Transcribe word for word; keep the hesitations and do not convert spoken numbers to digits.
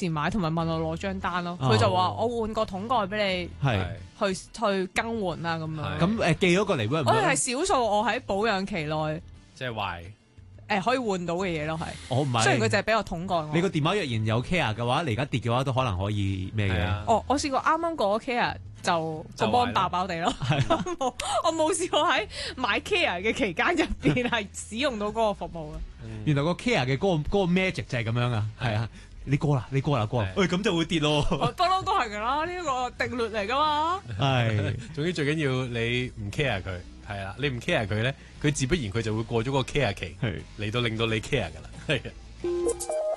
時買，同埋問我攞張單咯。佢、哦、就話我換個桶蓋俾你，係去去更換啦咁樣。 咁誒寄咗過嚟， 我哋係少數我喺保養期內即係壞。 誒可以換到嘅嘢咯，係。 我唔係。雖然佢就係俾我桶蓋我。 你個電話若然有 care 嘅話，你而家跌嘅話都可能可以咩嘅？ 哦，我試過啱啱過咗 care 就個芒爆爆地咯。我我冇試過喺買 care 嘅期間入邊係使用到嗰個服務啊。 原來個 care 嘅嗰個嗰個 magic 就係咁樣啊。係啊，你過啦，你過啦，過啦。喂，咁就會跌咯。不嬲都係㗎啦，呢個定律嚟㗎嘛。 係。總之最緊要你唔 care 佢。係啦，你唔 care 佢咧，佢自不然佢就會過咗個 care 期，嚟到令到你 care 噶啦，係啊。